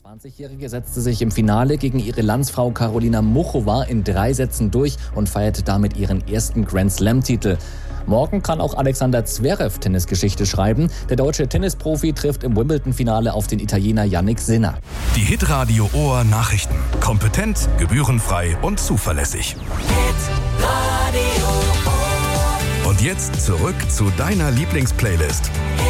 20-Jährige setzte sich im Finale gegen ihre Landsfrau Karolina Muchova in 3 Sätzen durch und feierte damit ihren ersten Grand-Slam-Titel. Morgen kann auch Alexander Zverev Tennisgeschichte schreiben. Der deutsche Tennisprofi trifft im Wimbledon-Finale auf den Italiener Jannik Sinner. Die Hitradio Ohr Nachrichten. Kompetent, gebührenfrei und zuverlässig. Und jetzt zurück zu deiner Lieblingsplaylist.